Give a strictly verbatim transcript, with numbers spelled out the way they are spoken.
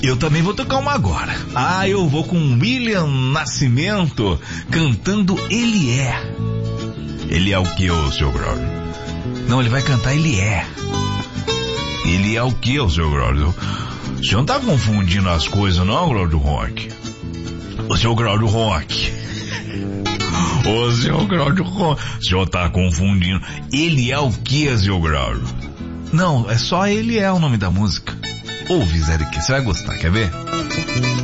Eu também vou tocar uma agora. Ah, eu vou com William Nascimento cantando Ele É. Ele é o que, ô seu Braulio? Não, ele vai cantar Ele É. Ele é o que, ô seu Braulio? O senhor não tá confundindo as coisas não, Braulio Rock? O seu Braulio Rock. Ô seu Braulio Rock. O senhor tá confundindo. Ele é o que, seu Braulio? Não, é só Ele É o nome da música. Ouve, Zé, que você vai gostar, quer ver?